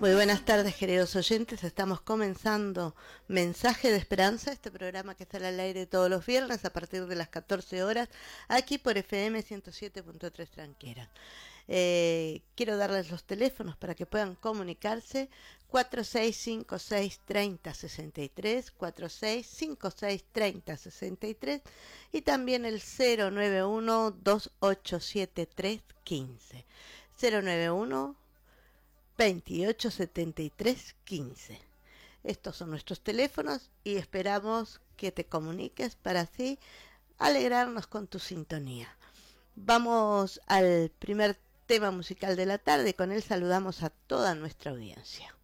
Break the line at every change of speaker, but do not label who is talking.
Muy buenas tardes, queridos oyentes. Estamos comenzando Mensaje de Esperanza, este programa que sale al aire todos los viernes a partir de las 14 horas, aquí por FM 107.3 Tranquera. Quiero darles los teléfonos para que puedan comunicarse: 46563063, 46563063 y también el 091-287315, 091 287315. Estos son nuestros teléfonos y esperamos que te comuniques para así alegrarnos con tu sintonía. Vamos al primer tema musical de la tarde. Con él saludamos a toda nuestra audiencia.